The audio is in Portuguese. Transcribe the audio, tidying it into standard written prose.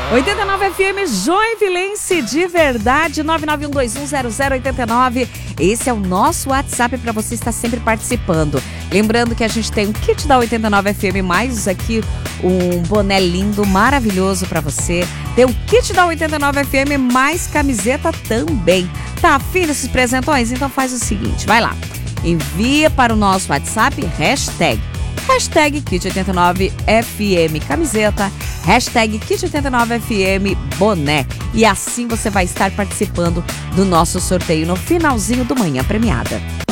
89 FM Joinvilense de verdade, 991210089. Esse é o nosso WhatsApp para você estar sempre participando. Lembrando que a gente tem um kit da 89 FM, mais aqui um boné lindo, maravilhoso para você. Tem o kit da 89 FM, mais camiseta também. Tá afim desses presentões? Então faz o seguinte, vai lá. Envia para o nosso WhatsApp hashtag Kit89FM camiseta, hashtag Kit89FM boné. E assim você vai estar participando do nosso sorteio no finalzinho do Manhã Premiada.